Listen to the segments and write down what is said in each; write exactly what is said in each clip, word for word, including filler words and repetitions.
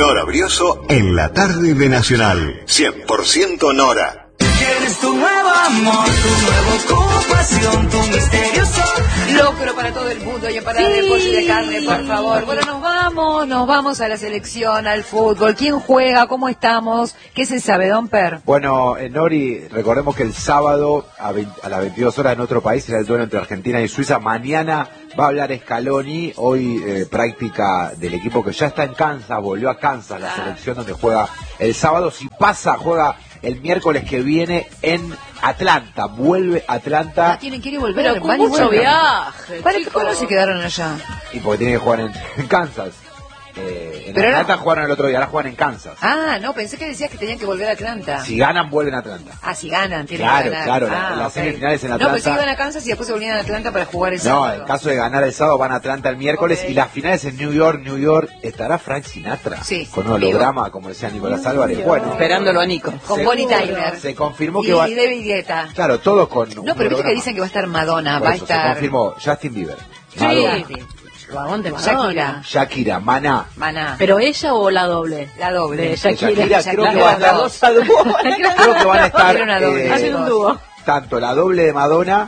Nora Brioso en la tarde de Nacional. cien por ciento Nora. Tienes tu nuevo amor, tu nueva ocupación, tu misterioso locro para todo el mundo y para Sí. de pollo y de carne, por favor. Bueno, nos vamos, nos vamos a la selección, al fútbol. ¿Quién juega? ¿Cómo estamos? ¿Qué se sabe, Don Per? Bueno, eh, Nori, recordemos que el sábado a, veinte, a las veintidós horas en otro país será el duelo entre Argentina y Suiza. Mañana va a hablar Scaloni, hoy eh, práctica del equipo que ya está en Kansas, volvió a Kansas, la Ah. selección donde juega el sábado. Si pasa, juega el miércoles que viene en Atlanta, vuelve Atlanta. Ah, tienen que ir y volver. Pero con van y mucho vuelven. viaje, ¿Para qué chicos. cuándo se quedaron allá? Y porque tiene que jugar en, en Kansas. Eh, en Pero Atlanta no- jugaron el otro día, ahora juegan en Kansas. Ah, no, pensé que decías que tenían que volver a Atlanta. Si ganan, vuelven a Atlanta. Ah, si ganan, tienen Claro, que ganar. claro, la- Ah, las ok. semifinales en No, Atlanta. pensé que iban a Kansas y después se volvían a Atlanta para jugar el No, sábado. en caso de ganar el sábado van a Atlanta el miércoles Ok. y las finales en New York, New York, ¿estará Frank Sinatra? Sí. Con un holograma, como decía Nicolás Álvarez. Bueno, Esperándolo a Nico. Con se- Bonnie Tyler. Se confirmó Y, que va... y David Guetta. Claro, todos con un No, pero viste que holograma. dicen que va a estar Madonna, Por va a eso, se estar confirmó Justin Bieber, Sí. Madonna, Aguante Shakira, Madonna. Shakira, Maná. Maná, ¿Pero ella o la doble? la doble. De Shakira. Shakira, creo que Shakira, van a dos. estar, creo que van a estar Era una doble. eh, Hacen un dúo. tanto la doble de Madonna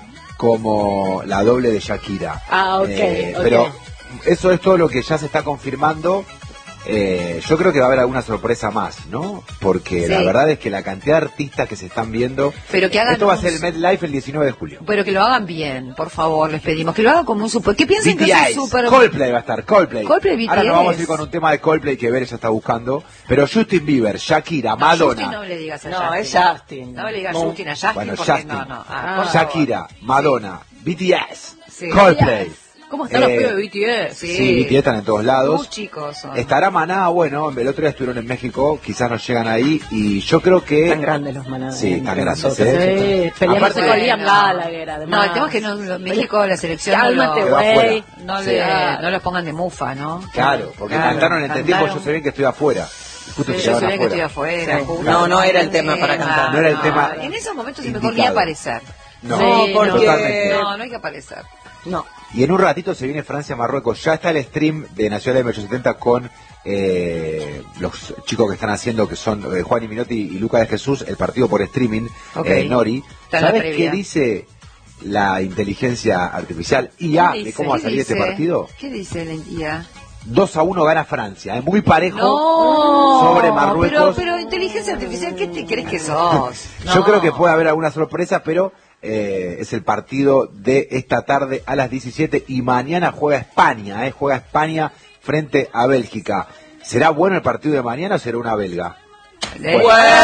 como la doble de Shakira. Ah, ok, Eh, ok. Pero eso es todo lo que ya se está confirmando. Eh, yo creo que va a haber alguna sorpresa más, ¿no? Porque Sí. la verdad es que la cantidad de artistas que se están viendo... Pero que hagan Esto va a un- ser el MetLife el diecinueve de julio. Pero que lo hagan bien, por favor, les pedimos. Que lo hagan como un super... ¿Qué piensan que es B T S, un super... Coldplay va a estar, Coldplay. Coldplay, B T S. Ahora nos vamos a ir con un tema de Coldplay que Veres ya está buscando. Pero Justin Bieber, Shakira, No, Madonna, Justin no le digas a No, Justin. es Justin. No le digas No. Justin a Justin bueno, porque Justin, no, no. Ah, Ah. por favor. Shakira, Madonna, B T S, Sí. Coldplay. ¿Cómo están los Eh, pibes de B T S? Sí. Sí, B T S están en todos lados. Muy chicos son. Estará Maná, bueno, el otro día estuvieron en México, quizás no llegan ahí, y yo creo que... Tan grandes los manadas. Sí, tan grandes, nosotros. ¿eh? Sí, peleándose Aparte- con Liam Gallagher, además. No, el tema es que no, lo- México, la selección, no, Cálmate, lo- Quedó güey. afuera. no, Sí. le, no los pongan de mufa, ¿no? Claro, porque Claro, cantaron en este tiempo, cantaron. yo sé bien que estoy afuera. Justo Sí, se yo quedaron sé bien que estoy afuera. afuera. Sí. justo. No, no era el tema para cantar. No era el tema En esos momentos es mejor ni indicado. aparecer. No, Sí, porque- totalmente. No, no hay que aparecer. No. Y en un ratito se viene Francia-Marruecos. Ya está el stream de Nacional M ochocientos setenta con eh, los chicos que están haciendo, que son eh, Juan y Minotti y Lucas de Jesús, el partido por streaming, Ok. eh, Nori. Está en la ¿Sabes previa. qué dice la inteligencia artificial I A ¿Qué de dice? cómo va a ¿Qué salir este dice? partido? ¿Qué dice la I A? dos a uno gana Francia, es muy parejo. No, sobre Marruecos. Pero, pero inteligencia artificial, ¿qué te crees que sos? Yo No. creo que puede haber alguna sorpresa, pero eh, es el partido de esta tarde a las diecisiete y mañana juega España, eh, juega España frente a Bélgica. ¿Será bueno el partido de mañana o será una belga? Eh,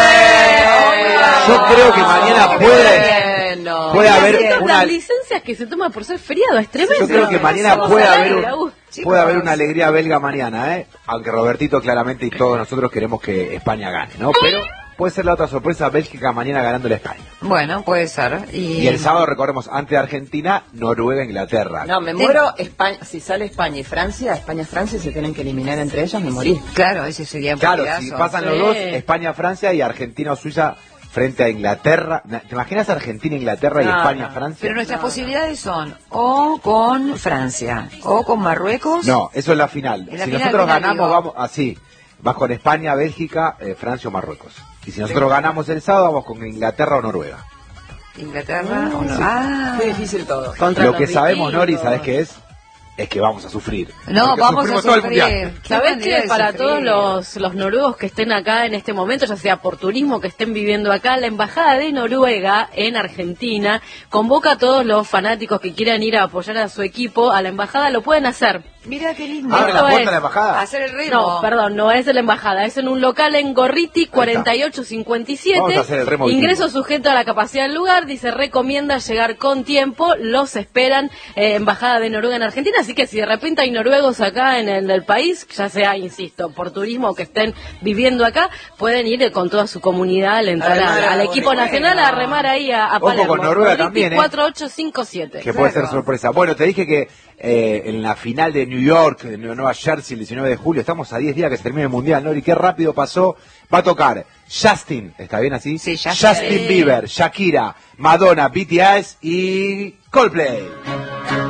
Yo creo que mañana puede, Bueno. puede haber Las una... licencias que se toman por ser feriado, es tremendo. Yo creo que mañana Somos puede al haber, aire, un- uh. puede haber una alegría belga mañana, ¿eh? Aunque Robertito claramente y todos nosotros queremos que España gane, ¿no? Pero puede ser la otra sorpresa, Bélgica mañana ganándole a España. Bueno, puede ser. Y, Y el sábado, recordemos, ante Argentina, Noruega, Inglaterra. No, me muero. España, si sale España y Francia, España y Francia se tienen que eliminar entre ellas, me morí. Claro, ese sería un Claro, partidazo. si pasan los Sí. dos, España-Francia y Argentina o Suiza frente a Inglaterra. ¿Te imaginas Argentina, Inglaterra y No, España-Francia? Pero nuestras posibilidades son o con Francia, o con Marruecos. No, eso es la final. En la si final, nosotros final, ganamos, digo. vamos así. Vas con España, Bélgica, eh, Francia o Marruecos. Y si nosotros ganamos el sábado, vamos con Inglaterra o Noruega. Inglaterra o no. Sí. Ah. Muy difícil todo. Contra Lo los que sabemos, vikingos. Nori, ¿sabes qué es? Es que vamos a sufrir. No, Porque vamos a sufrimos todo el sufrir. mundial. Qué ¿Sabés manera que de para sufrir. todos los, los noruegos que estén acá en este momento, ya sea por turismo que estén viviendo acá, la Embajada de Noruega en Argentina convoca a todos los fanáticos que quieran ir a apoyar a su equipo a la Embajada, lo pueden hacer. Mira qué lindo. ¿Abre la Esto puerta es- a la embajada? Hacer el ritmo. No, perdón, no es de la Embajada, es en un local en Gorriti cuarenta y ocho cincuenta y siete. Vamos a hacer el remo vikingo. Ingreso sujeto a la capacidad del lugar, dice, recomienda llegar con tiempo, los esperan, eh, Embajada de Noruega en Argentina, así que si de repente hay noruegos acá en el, el país, ya sea, insisto, por turismo o que estén viviendo acá, pueden ir con toda su comunidad al entrar A remar al, al a equipo Noruega. nacional a remar ahí a, a Ojo Palermo. con Noruega Gorriti también, ¿eh? cuarenta y ocho cincuenta y siete. Que puede ser Claro. sorpresa. Bueno, te dije que eh, en la final de New York, de Nueva Jersey, el diecinueve de julio, estamos a diez días que se termine el Mundial, ¿no? Y qué rápido pasó. Va a tocar Justin, ¿está bien así? Sí, Justin. Justin Bieber, Shakira, Madonna, B T S y Coldplay.